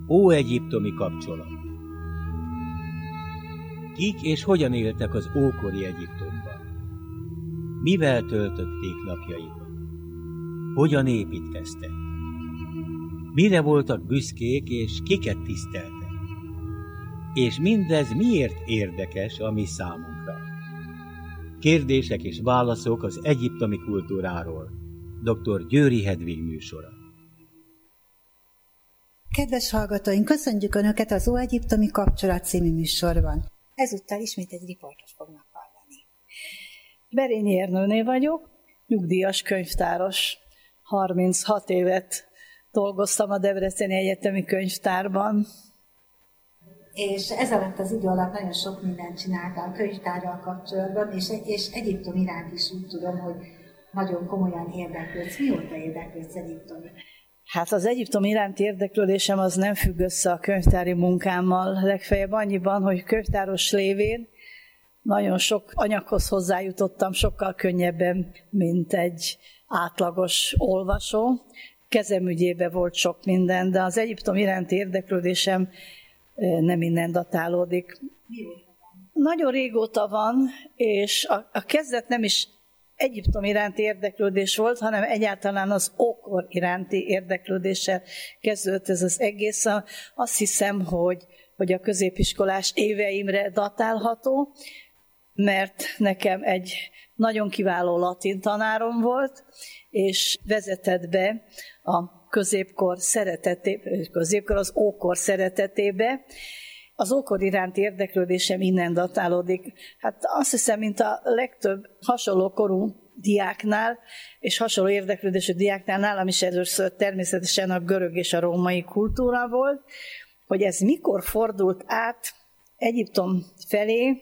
Óegyiptomi kapcsolat. Kik és hogyan éltek az ókori Egyiptomban? Mivel töltötték napjaikat? Hogyan építkeztek? Mire voltak büszkék és kiket tiszteltek? És mindez miért érdekes a mi számunkra? Kérdések és válaszok az egyiptomi kultúráról. Dr. Győri Hedvig műsora. Kedves hallgatóink, köszöntjük Önöket az Óegyiptomi Kapcsolat című műsorban. Ezúttal ismét egy riportot fognak hallani. Berényi Ernőné vagyok, nyugdíjas könyvtáros. 36 évet dolgoztam a Debreceni Egyetemi Könyvtárban. És ez alatt az idő alatt nagyon sok mindent csináltam könyvtárral kapcsolatban, és Egyiptom iránt is úgy tudom, hogy nagyon komolyan érdeklődsz. Mióta érdeklődsz Egyiptom? Hát az Egyiptom iránti érdeklődésem az nem függ össze a könyvtári munkámmal, legfeljebb annyiban, hogy könyvtáros lévén nagyon sok anyaghoz hozzájutottam, sokkal könnyebben, mint egy átlagos olvasó. Kezem ügyébe volt sok minden, de az Egyiptom iránti érdeklődésem nem innen datálódik. Nagyon régóta van, és a kezdet nem is Egyiptom iránti érdeklődés volt, hanem egyáltalán az ókor iránti érdeklődéssel kezdődött ez az egész. Azt hiszem, hogy a középiskolás éveimre datálható, mert nekem egy nagyon kiváló latin tanárom volt, és vezetett be a középkor az ókor szeretetébe. Az ókor iránti érdeklődésem innen datálódik. Hát azt hiszem, mint a legtöbb hasonló korú diáknál, és hasonló érdeklődésű diáknál, nálam is először természetesen a görög és a római kultúra volt, hogy ez mikor fordult át Egyiptom felé,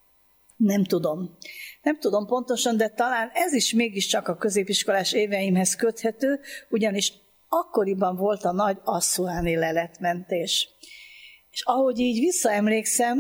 nem tudom. Nem tudom pontosan, de talán ez is mégiscsak a középiskolás éveimhez köthető, ugyanis akkoriban volt a nagy asszuáni leletmentés. És ahogy így visszaemlékszem,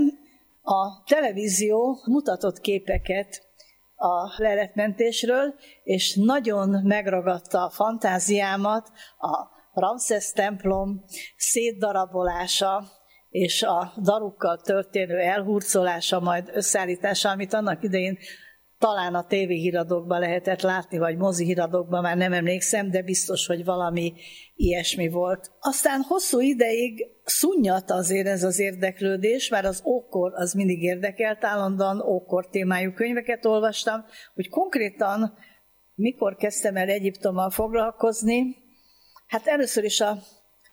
a televízió mutatott képeket a leletmentésről, és nagyon megragadta a fantáziámat a Ramszesz templom szétdarabolása, és a darukkal történő elhurcolása, majd összeállítása, amit annak idején talán a tévéhíradókban lehetett látni, vagy mozihíradókban, már nem emlékszem, de biztos, hogy valami ilyesmi volt. Aztán hosszú ideig szunnyat azért ez az érdeklődés, már az ókor az mindig érdekelt, állandóan ókor témájú könyveket olvastam, hogy konkrétan mikor kezdtem el Egyiptommal foglalkozni. Hát először is a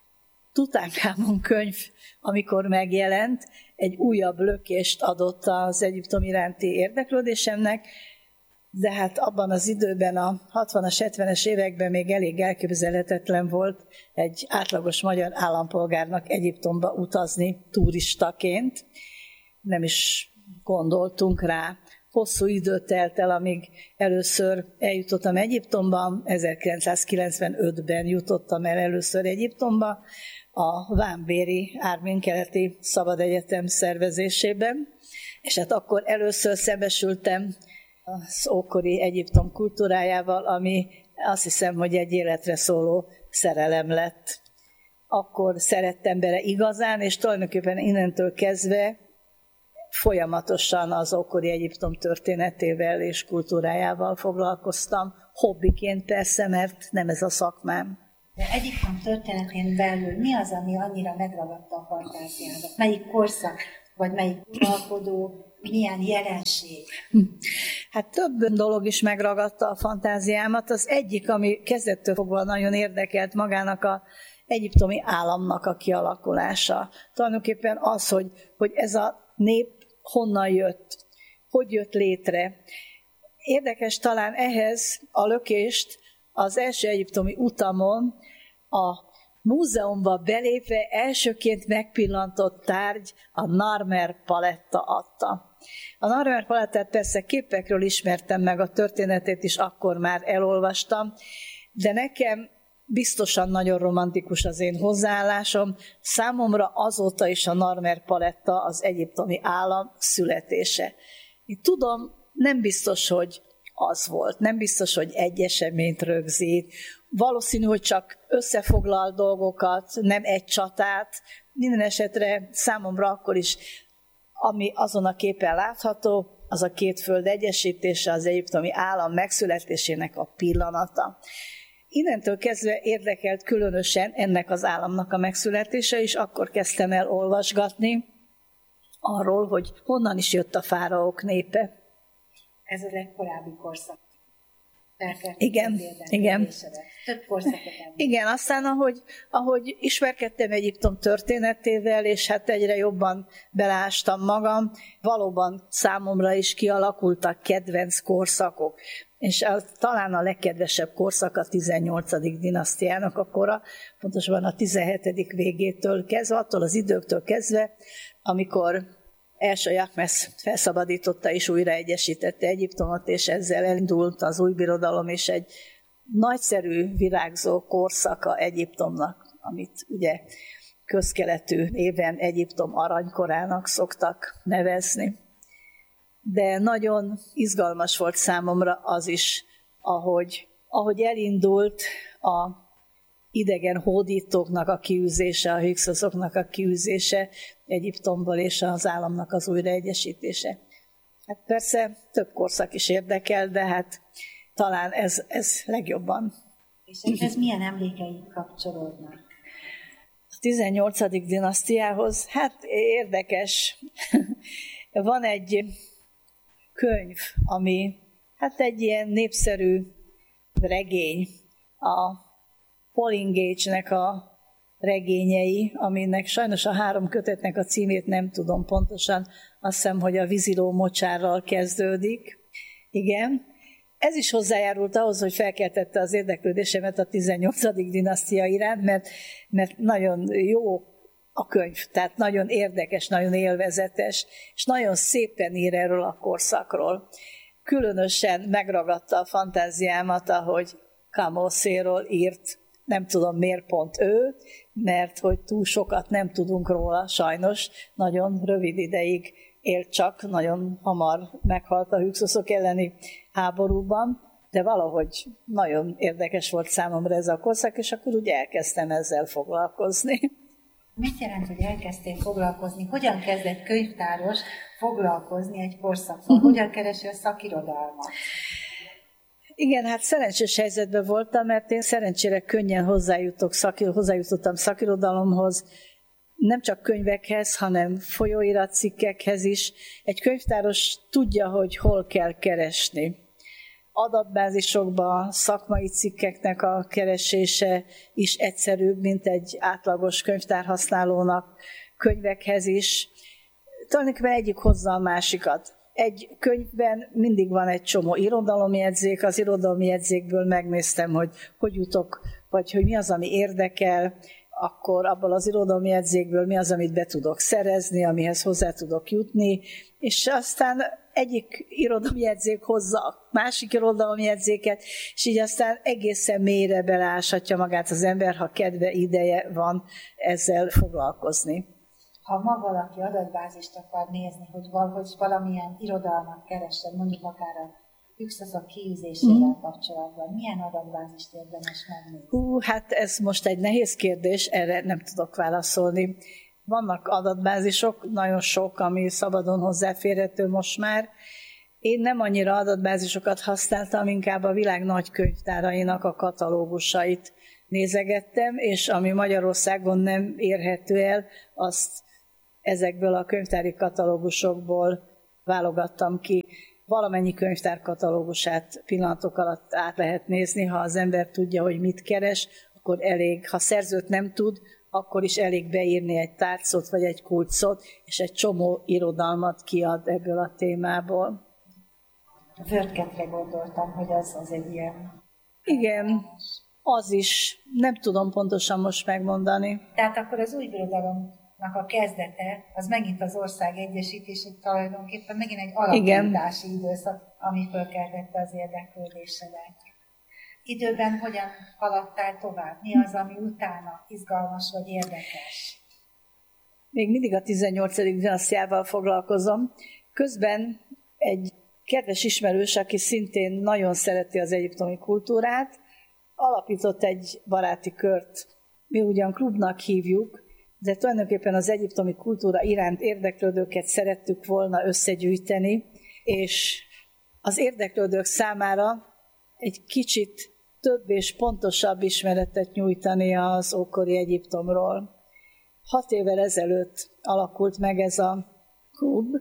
Tutankámon könyv, amikor megjelent, egy újabb lökést adott az Egyiptom iránti érdeklődésemnek, de hát abban az időben, a 60-as, 70-es években még elég elképzelhetetlen volt egy átlagos magyar állampolgárnak Egyiptomba utazni turistaként. Nem is gondoltunk rá. Hosszú idő telt el, amíg először eljutottam Egyiptomba, 1995-ben jutottam el először Egyiptomba, a Vámbéri Ármény-keleti Szabad Egyetem szervezésében, és hát akkor először szembesültem az ókori Egyiptom kultúrájával, ami azt hiszem, hogy egy életre szóló szerelem lett. Akkor szerettem bele igazán, és tulajdonképpen innentől kezdve folyamatosan az ókori Egyiptom történetével és kultúrájával foglalkoztam. Hobbiként persze, mert nem ez a szakmám. De Egyiptom történetén belül mi az, ami annyira megragadta a fantáziádat? Melyik korszak, vagy melyik uralkodó, milyen jelenség? Hát több dolog is megragadta a fantáziámat. Az egyik, ami kezdettől fogva nagyon érdekelt magának a egyiptomi államnak a kialakulása. Tulajdonképpen az, hogy ez a nép honnan jött, hogy jött létre. Érdekes talán ehhez a lökést az első egyiptomi utamon a múzeumba belépve elsőként megpillantott tárgy a Narmer paletta adta. A Narmer palettát persze képekről ismertem meg, a történetét is akkor már elolvastam, de nekem biztosan nagyon romantikus az én hozzáállásom. Számomra azóta is a Narmer paletta az egyiptomi állam születése. Én tudom, nem biztos, hogy az volt. Nem biztos, hogy egy eseményt rögzít. Valószínű, hogy csak összefoglal dolgokat, nem egy csatát. Minden esetre számomra akkor is, ami azon a képen látható, az a két föld egyesítése, az egyiptomi állam megszületésének a pillanata. Innentől kezdve érdekelt különösen ennek az államnak a megszületése, és akkor kezdtem el olvasgatni arról, hogy honnan is jött a fáraók népe. Ez a legkorábbi korszak. Igen, igen. Több korszakot említ. Igen, aztán ahogy ismerkedtem Egyiptom történetével, és hát egyre jobban belástam magam, valóban számomra is kialakultak kedvenc korszakok. És talán a legkedvesebb korszak a 18. dinasztiának a kora, pontosabban a 17. végétől kezdve, attól az időktől kezdve, amikor első Jahmesz felszabadította és újra egyesítette Egyiptomot, és ezzel elindult az új birodalom, és egy nagyszerű virágzó korszaka Egyiptomnak, amit ugye közkeletű néven Egyiptom aranykorának szoktak nevezni. De nagyon izgalmas volt számomra az is, ahogy elindult a idegen hódítóknak a kiűzése, a hükszoszoknak a kiűzése Egyiptomból, és az államnak az újraegyesítése. Hát persze több korszak is érdekel, de hát talán ez legjobban. És ehhez milyen emlékeik kapcsolódnak? A 18. dinasztiához, hát érdekes. Van egy könyv, ami hát egy ilyen népszerű regény, a Pauline Gage-nek a regényei, aminek sajnos a 3 kötetnek a címét nem tudom pontosan, azt hiszem, hogy a víziló mocsárral kezdődik. Igen. Ez is hozzájárult ahhoz, hogy felkeltette az érdeklődésemet a 18. dinasztia iránt, mert nagyon jó a könyv, tehát nagyon érdekes, nagyon élvezetes, és nagyon szépen ír erről a korszakról. Különösen megragadta a fantáziámat, ahogy Camõséról írt, nem tudom miért pont ő, mert hogy túl sokat nem tudunk róla, sajnos, nagyon rövid ideig élt csak, nagyon hamar meghalt a hükszoszok elleni háborúban, de valahogy nagyon érdekes volt számomra ez a korszak, és akkor úgy elkezdtem ezzel foglalkozni. Mit jelent, hogy elkezdtél foglalkozni? Hogyan kezd egy könyvtáros foglalkozni egy korszakkal? Hogyan keresi a szakirodalmat? Igen, hát szerencsés helyzetben voltam, mert én szerencsére könnyen hozzájutottam szakirodalomhoz, nem csak könyvekhez, hanem folyóiratcikkekhez is. Egy könyvtáros tudja, hogy hol kell keresni. Adatbázisokban szakmai cikkeknek a keresése is egyszerűbb, mint egy átlagos könyvtárhasználónak, könyvekhez is. Tulajdonképpen egyik hozza a másikat. Egy könyvben mindig van egy csomó irodalomjegyzék, az irodalomjegyzékből megnéztem, hogy jutok, vagy hogy mi az, ami érdekel, akkor abból az irodalomjegyzékből mi az, amit be tudok szerezni, amihez hozzá tudok jutni, és aztán egyik irodalomjegyzék hozza a másik irodalomjegyzéket, és így aztán egészen mélyre beláshatja magát az ember, ha kedve, ideje van ezzel foglalkozni. Ha ma valaki adatbázist akar nézni, hogy valamilyen irodalmat keressen, mondjuk akár a hükszoszok kiűzésével kapcsolatban, milyen adatbázist érdemes megnézni? Hát ez most egy nehéz kérdés, erre nem tudok válaszolni. Vannak adatbázisok, nagyon sok, ami szabadon hozzáférhető most már. Én nem annyira adatbázisokat használtam, inkább a világ nagy könyvtárainak a katalógusait nézegettem, és ami Magyarországon nem érhető el, azt ezekből a könyvtári katalógusokból válogattam ki. Valamennyi könyvtár katalógusát pillanatok alatt át lehet nézni, ha az ember tudja, hogy mit keres, akkor elég, ha szerzőt nem tud, akkor is elég beírni egy tárcot vagy egy kulcsszót, és egy csomó irodalmat kiad ebből a témából. A Wordcatre gondoltam, hogy az egy ilyen... Igen, az is. Nem tudom pontosan most megmondani. Tehát akkor az új birodalomnak a kezdete, az megint az ország egyesítése, tulajdonképpen megint egy alapítási időszak, ami fölkeltette az érdeklődésedet. Időben hogyan haladtál tovább? Mi az, ami utána izgalmas vagy érdekes? Még mindig a 18. dinasztiával foglalkozom. Közben egy kedves ismerős, aki szintén nagyon szereti az egyiptomi kultúrát, alapított egy baráti kört. Mi ugyan klubnak hívjuk, de tulajdonképpen az egyiptomi kultúra iránt érdeklődőket szerettük volna összegyűjteni, és az érdeklődők számára egy kicsit több és pontosabb ismeretet nyújtani az ókori Egyiptomról. 6 évvel ezelőtt alakult meg ez a klub,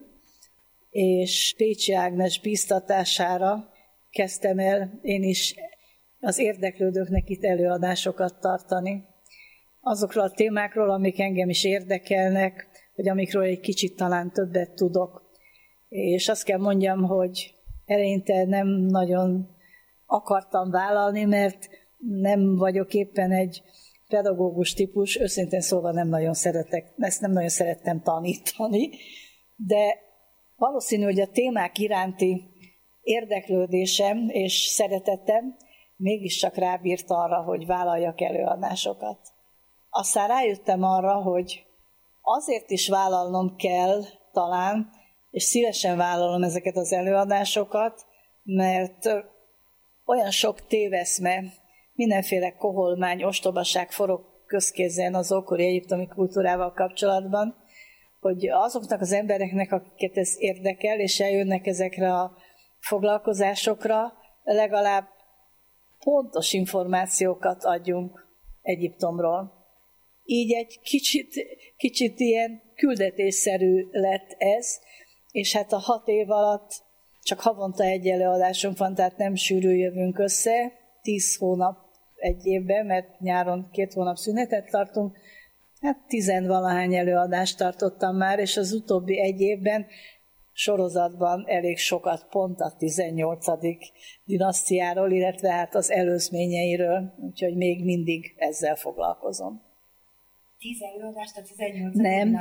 és Pécsi Ágnes bíztatására kezdtem el én is az érdeklődőknek itt előadásokat tartani. Azokról a témákról, amik engem is érdekelnek, vagy amikről egy kicsit talán többet tudok. És azt kell mondjam, hogy eleinte nem nagyon akartam vállalni, mert nem vagyok éppen egy pedagógus típus, őszintén szólva nem nagyon szerettem tanítani, de valószínű, hogy a témák iránti érdeklődésem és szeretetem mégiscsak rábírt arra, hogy vállaljak előadásokat. Aztán rájöttem arra, hogy azért is vállalnom kell talán, és szívesen vállalom ezeket az előadásokat, mert olyan sok téveszme, mindenféle koholmány, ostobaság forog közkézen az ókori egyiptomi kultúrával kapcsolatban, hogy azoknak az embereknek, akiket ez érdekel, és eljönnek ezekre a foglalkozásokra, legalább pontos információkat adjunk Egyiptomról. Így egy kicsit ilyen küldetésszerű lett ez, és hát a 6 év alatt csak havonta egy előadásunk van, tehát nem sűrűn jövünk össze, 10 hónap egy évben, mert nyáron 2 hónap szünetet tartunk, hát 10-valahány előadást tartottam már, és az utóbbi egy évben sorozatban elég sokat pont a 18. dinasztiáról, illetve hát az előzményeiről, úgyhogy még mindig ezzel foglalkozom. 10 előadást a 18.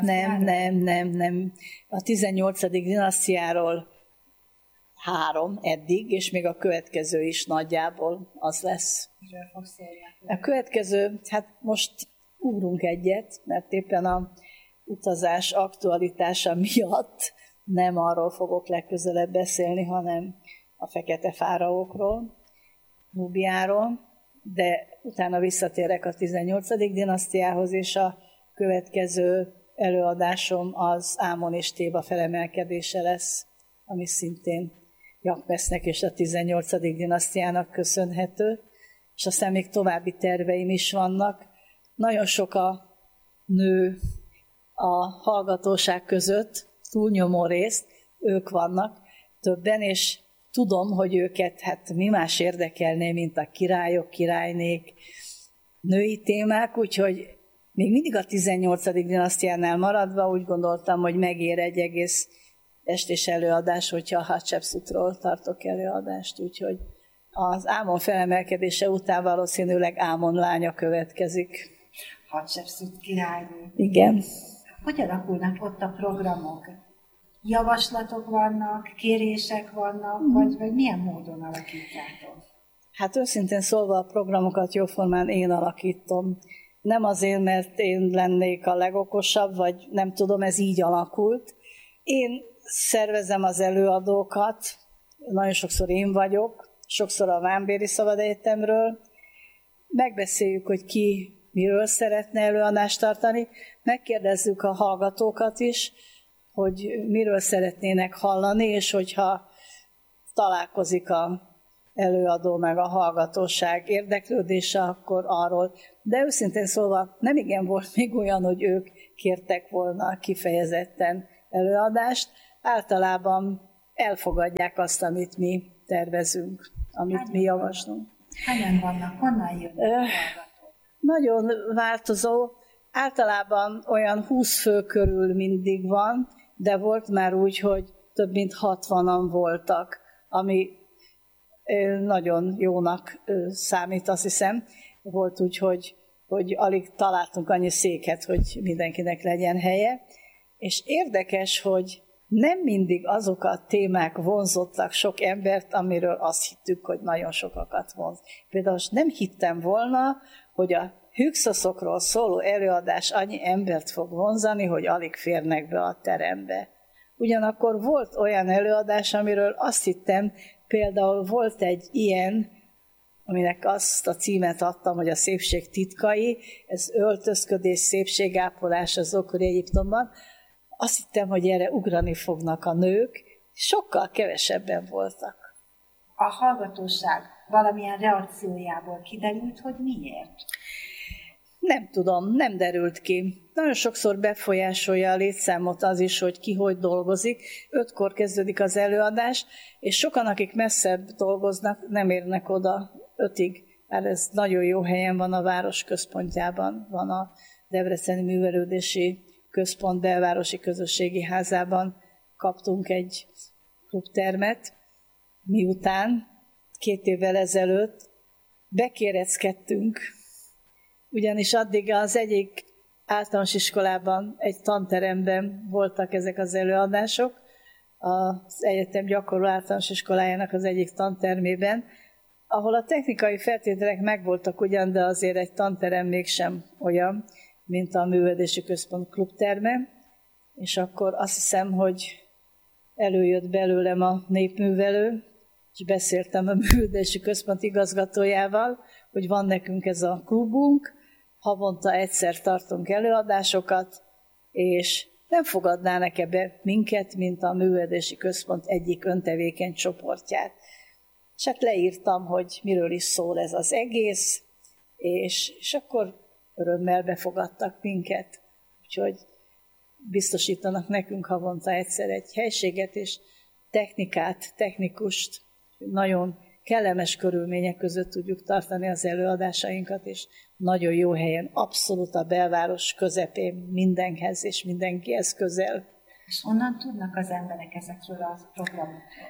Nem. A 18. dinasztiáról 3 eddig, és még a következő is nagyjából az lesz. Miről fogsz szólni? A következő, hát most ugrunk egyet, mert éppen a utazás aktualitása miatt nem arról fogok legközelebb beszélni, hanem a fekete fáraókról, Núbiáról, de utána visszatérek a 18. dinasztiához, és a következő előadásom az Ámon és Téba felemelkedése lesz, ami szintén Jakmesznek és a 18. dinasztiának köszönhető, és aztán még további terveim is vannak. Nagyon sok a nő a hallgatóság között, túlnyomó részt, ők vannak többen, és tudom, hogy őket, hát mi más érdekelné, mint a királyok, királynék, női témák, úgyhogy még mindig a 18. dinasztiánál maradva úgy gondoltam, hogy megér egy egész estés előadás, hogyha a Hatshepsutról tartok előadást, úgyhogy az Ámon felemelkedése után valószínűleg Ámon lánya következik. Hatshepsut királynő. Igen. Hogy alakulnak ott a programok? Javaslatok vannak, kérések vannak, vagy milyen módon alakítjátok? Hát őszintén szólva a programokat jóformán én alakítom. Nem azért, mert én lennék a legokosabb, vagy nem tudom, ez így alakult. Én szervezem az előadókat, nagyon sokszor én vagyok, sokszor a Vámbéri Szabad Egyetemről. Megbeszéljük, hogy ki miről szeretne előadást tartani. Megkérdezzük a hallgatókat is, hogy miről szeretnének hallani, és hogyha találkozik a előadó meg a hallgatóság érdeklődése, akkor arról. De őszintén szólva nem igen volt még olyan, hogy ők kértek volna kifejezetten előadást. Általában elfogadják azt, amit mi tervezünk, amit mi javaslunk. Hányan vannak? Honnan jönnek a hallgatók? Nagyon változó. Általában olyan 20 fő körül mindig van, de volt már úgy, hogy több mint 60-an voltak, ami nagyon jónak számít, azt hiszem. Volt úgy, hogy alig találtunk annyi széket, hogy mindenkinek legyen helye. És érdekes, hogy nem mindig azok a témák vonzottak sok embert, amiről azt hittük, hogy nagyon sokakat vonz. Például nem hittem volna, hogy a Hüksoszokról szóló előadás annyi embert fog vonzani, hogy alig férnek be a terembe. Ugyanakkor volt olyan előadás, amiről azt hittem, például volt egy ilyen, aminek azt a címet adtam, hogy a szépség titkai, ez öltözködés, szépségápolás az ókori Egyiptomban. Azt hittem, hogy erre ugrani fognak a nők, sokkal kevesebben voltak. A hallgatóság valamilyen reakciójából kiderült, hogy miért? Nem tudom, nem derült ki. Nagyon sokszor befolyásolja a létszámot az is, hogy ki hogy dolgozik. 5-kor kezdődik az előadás, és sokan, akik messzebb dolgoznak, nem érnek oda 5-ig. Mert ez nagyon jó helyen van, a város központjában, van a Debreceni Művelődési Központ belvárosi közösségi házában. Kaptunk egy klubtermet, miután 2 évvel ezelőtt bekéreckedtünk, ugyanis addig az egyik általános iskolában, egy tanteremben voltak ezek az előadások, az egyetem gyakorló általános iskolájának az egyik tantermében, ahol a technikai feltételek megvoltak ugyan, de azért egy tanterem mégsem olyan, mint a Művelődési Központ klubterme, és akkor azt hiszem, hogy előjött belőlem a népművelő, és beszéltem a Művelődési Központ igazgatójával, hogy van nekünk ez a klubunk, havonta egyszer tartunk előadásokat, és nem fogadnának ebbe minket, mint a Művelődési Központ egyik öntevékeny csoportját. És hát leírtam, hogy miről is szól ez az egész, és akkor örömmel befogadtak minket. Úgyhogy biztosítanak nekünk havonta egyszer egy helységet és technikát, technikust. Nagyon kellemes körülmények között tudjuk tartani az előadásainkat, és nagyon jó helyen, abszolút a belváros közepén, mindenhez és mindenkihez közel. És honnan tudnak az emberek ezekről a programokról?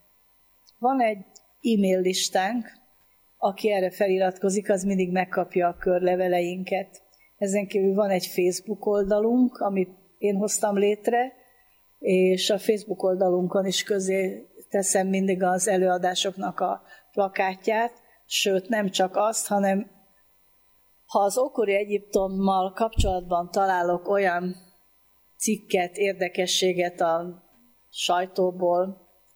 Van egy e-mail listánk, aki erre feliratkozik, az mindig megkapja a körleveleinket. Ezen kívül van egy Facebook oldalunk, amit én hoztam létre, és a Facebook oldalunkon is közé teszem mindig az előadásoknak a plakátját, sőt nem csak azt, hanem ha az ókori Egyiptommal kapcsolatban találok olyan cikket, érdekességet a sajtóból,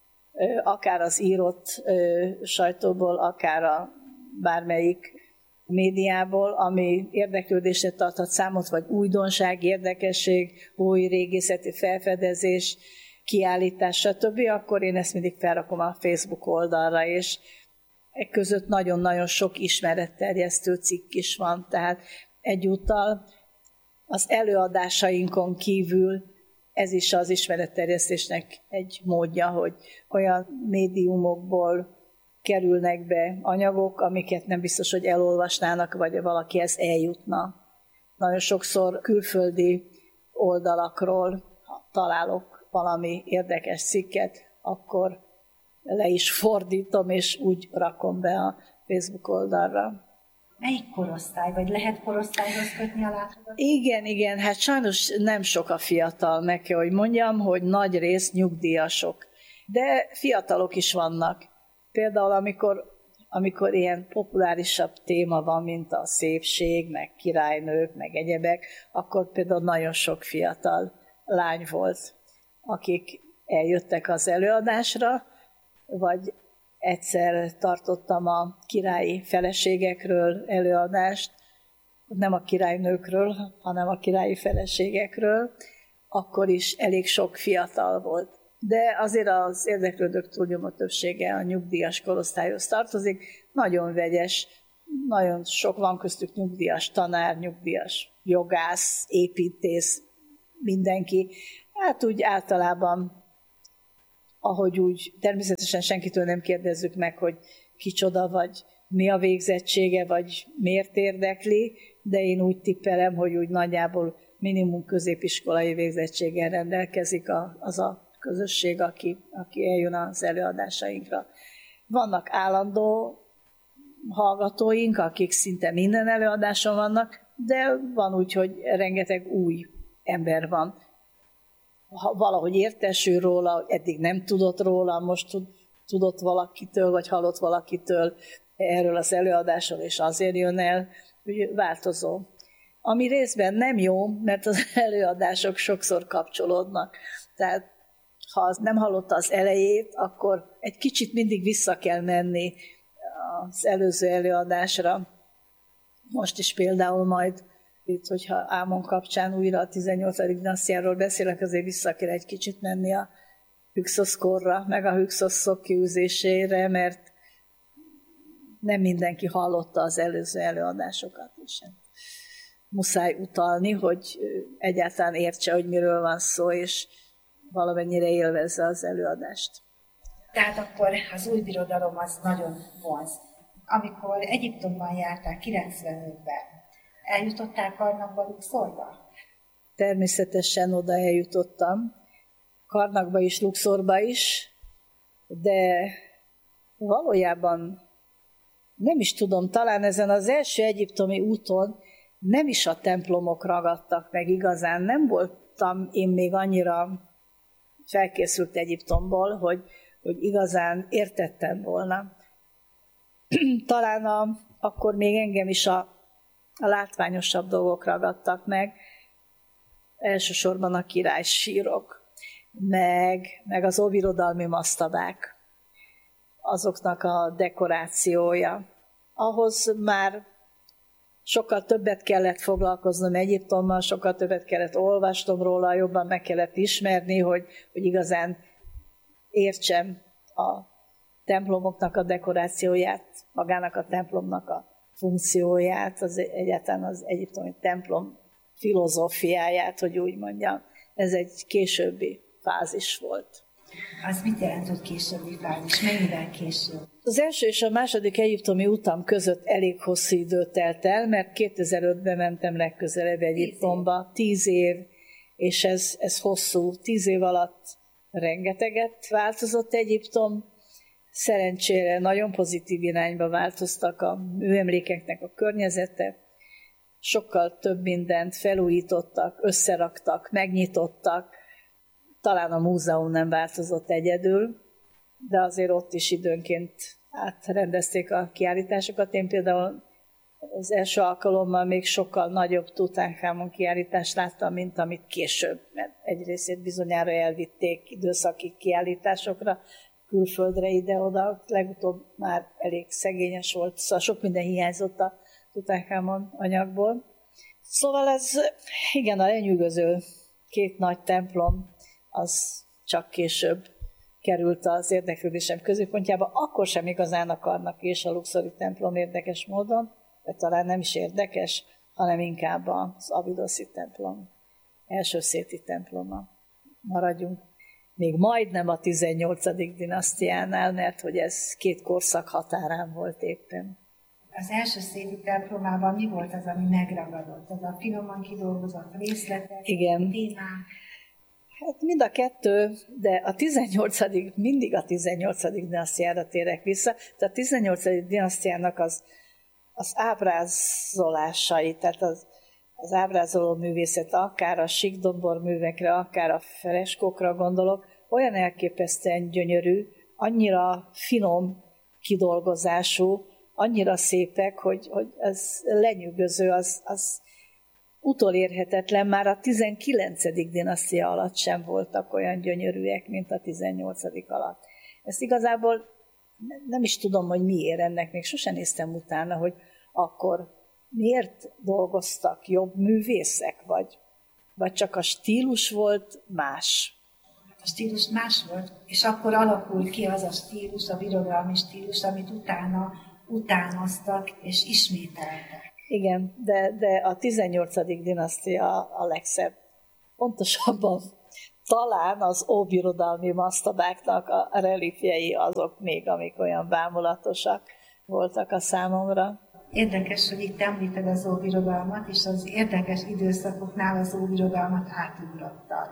akár az írott sajtóból, akár a bármelyik médiából, ami érdeklődésre tarthat számot, vagy újdonság, érdekesség, új régészeti felfedezés, kiállítás, stb., akkor én ezt mindig felrakom a Facebook oldalra, és e között nagyon-nagyon sok ismeretterjesztő cikk is van. Tehát egyúttal az előadásainkon kívül ez is az ismeretterjesztésnek egy módja, hogy olyan médiumokból kerülnek be anyagok, amiket nem biztos, hogy elolvasnának, vagy valakihez eljutna. Nagyon sokszor külföldi oldalakról, ha találok valami érdekes cikket, akkor le is fordítom, és úgy rakom be a Facebook oldalra. Melyik korosztály, vagy lehet korosztályhoz kötni a látogatót? Igen, hát sajnos nem sok a fiatal, meg kell, hogy mondjam, hogy nagy rész nyugdíjasok. De fiatalok is vannak. Például amikor ilyen populárisabb téma van, mint a szépség, meg királynők, meg egyebek, akkor például nagyon sok fiatal lány volt, akik eljöttek az előadásra, vagy egyszer tartottam a királyi feleségekről előadást, nem a királynőkről, hanem a királyi feleségekről, akkor is elég sok fiatal volt. De azért az érdeklődők túlnyomó többsége a nyugdíjas korosztályhoz tartozik, nagyon vegyes, nagyon sok van köztük nyugdíjas tanár, nyugdíjas jogász, építész, mindenki. Hát úgy általában, ahogy úgy természetesen senkitől nem kérdezzük meg, hogy kicsoda, vagy mi a végzettsége, vagy miért érdekli, de én úgy tippelem, hogy úgy nagyjából minimum középiskolai végzettséggel rendelkezik az a közösség, aki eljön az előadásainkra. Vannak állandó hallgatóink, akik szinte minden előadáson vannak, de van úgy, hogy rengeteg új ember van. Ha valahogy értesül róla, eddig nem tudott róla, most tudott valakitől, vagy hallott valakitől erről az előadásról, és azért jön el, hogy változó. Ami részben nem jó, mert az előadások sokszor kapcsolódnak. Tehát ha nem hallotta az elejét, akkor egy kicsit mindig vissza kell menni az előző előadásra. Most is például majd, itt, hogyha Ámon kapcsán újra a 18. dinasztiáról beszélek, azért vissza kell egy kicsit menni a Hüksosz-korra, meg a Hüksoszok kiűzésére, mert nem mindenki hallotta az előző előadásokat is. Muszáj utalni, hogy egyáltalán értse, hogy miről van szó, és valamennyire élvezze az előadást. Tehát akkor az új birodalom az nagyon vonz. Amikor Egyiptomban jártál 95-ben, eljutottál Karnakba, Luxorba? Természetesen oda eljutottam, Karnakba is, Luxorba is, de valójában nem is tudom, talán ezen az első egyiptomi úton nem is a templomok ragadtak meg igazán. Nem voltam én még annyira felkészült Egyiptomból, hogy igazán értettem volna. Talán akkor még engem is a látványosabb dolgok ragadtak meg, elsősorban a királysírok, meg az óbirodalmi masztabák, azoknak a dekorációja. Ahhoz már sokkal többet kellett foglalkoznom Egyiptommal, sokkal többet kellett olvasnom róla, jobban meg kellett ismerni, hogy igazán értsem a templomoknak a dekorációját, magának a templomnak a funkcióját, egyáltalán az egyiptomi templom filozófiáját, hogy úgy mondjam. Ez egy későbbi fázis volt. Az mit jelent, hogy későbbi fázis? Mennyivel később? Az első és a második egyiptomi utam között elég hosszú idő telt el, mert 2005-ben mentem legközelebb Egyiptomba. 10 év, és ez hosszú. 10 év alatt rengeteget változott Egyiptom. Szerencsére nagyon pozitív irányba változtak a műemlékeknek a környezete. Sokkal több mindent felújítottak, összeraktak, megnyitottak. Talán a múzeum nem változott egyedül, de azért ott is időnként átrendezték a kiállításokat. Én például az első alkalommal még sokkal nagyobb Tutankamon kiállítást láttam, mint amit később, mert egy részét bizonyára elvitték időszaki kiállításokra, külföldre, ide-oda, legutóbb már elég szegényes volt, szóval sok minden hiányzott a Tutankamon anyagból. Szóval ez igen, a lenyűgöző 2 nagy templom, az csak később került az érdeklődésem középpontjába, akkor sem igazán a Karnak és a luxori templom érdekes módon, de talán nem is érdekes, hanem inkább az abidoszi templom, első széti temploma. Maradjunk még majdnem a 18. dinasztiánál, mert hogy ez 2 korszak határán volt éppen. Az első széti templomában mi volt az, ami megragadott? Az a finoman kidolgozott részletek, igen. Témák? Hát mind a 2, de a 18. mindig a 18. dinasztiára térek vissza. Tehát a 18. dinasztiának az ábrázolásai, tehát az ábrázoló művészet, akár a síkdombor művekre, akár a freskókra gondolok, olyan elképesztően gyönyörű, annyira finom kidolgozású, annyira szépek, hogy ez lenyűgöző, az utolérhetetlen, már a 19. dinasztia alatt sem voltak olyan gyönyörűek, mint a 18. alatt. Ezt igazából nem is tudom, hogy miért, ennek még sosem néztem utána, hogy akkor miért dolgoztak jobb művészek, vagy csak a stílus volt más. A stílus más volt, és akkor alakult ki az a stílus, a birodalmi stílus, amit utána utánoztak és ismételtek. Igen, de a 18. dinasztia a legszebb. Pontosabban talán az óbirodalmi masztabáknak a reliefjei azok még, amik olyan bámulatosak voltak a számomra. Érdekes, hogy itt említed az óbirodalmat, és az érdekes időszakoknál az óbirodalmat átugrottad.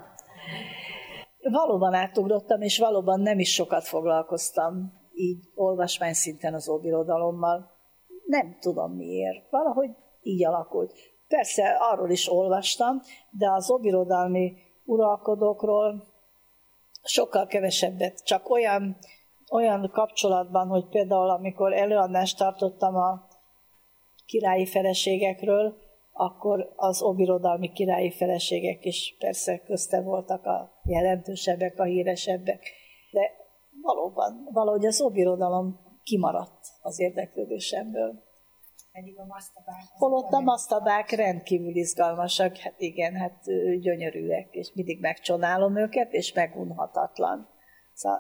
Valóban átugrottam, és valóban nem is sokat foglalkoztam így olvasmány szinten az óbirodalommal. Nem tudom miért, valahogy így alakult. Persze arról is olvastam, de az óbirodalmi uralkodókról sokkal kevesebbet, csak olyan kapcsolatban, hogy például amikor előadást tartottam a királyi feleségekről, akkor az óbirodalmi királyi feleségek is persze közte voltak a jelentősebbek, a híresebbek, de valóban, valahogy az óbirodalom kimaradt az érdeklődésemből. Pedig a masztabák. Holott a masztabák rendkívül izgalmasak, hát igen, hát gyönyörűek, és mindig megcsodálom őket, és megunhatatlan. Szóval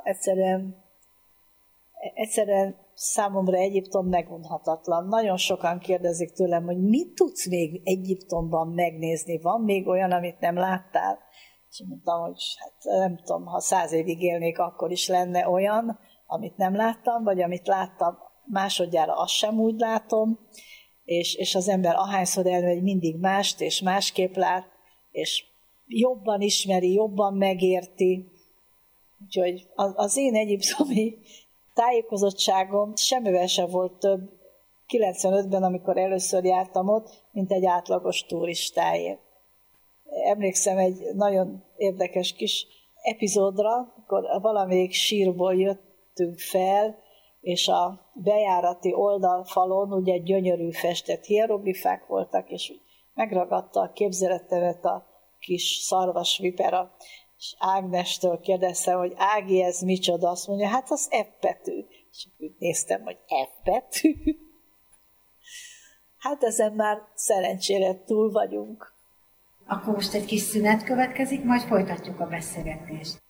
egyszerűen számomra Egyiptom megunhatatlan. Nagyon sokan kérdezik tőlem, hogy mit tudsz még Egyiptomban megnézni? Van még olyan, amit nem láttál? És mondtam, hogy hát nem tudom, ha 100 évig élnék, akkor is lenne olyan, amit nem láttam, vagy amit láttam másodjára, azt sem úgy látom, és az ember ahányszor elmegy, mindig mást és másképp lát, és jobban ismeri, jobban megérti. Úgyhogy az én egyiptomi tájékozottságom semmivel sem volt több 95-ben, amikor először jártam ott, mint egy átlagos turistáé. Emlékszem egy nagyon érdekes kis epizódra, amikor valamelyik sírból jöttünk fel, és a bejárati oldalfalon ugye gyönyörű festett hieroglifák voltak, és megragadta a képzeletemet a kis szarvas vipera, és Ágnestől kérdeztem, hogy Ági, ez micsoda? Azt mondja, hát az F betű. És úgy néztem, hogy F betű? Hát ezen már szerencsére túl vagyunk. Akkor most egy kis szünet következik, majd folytatjuk a beszélgetést.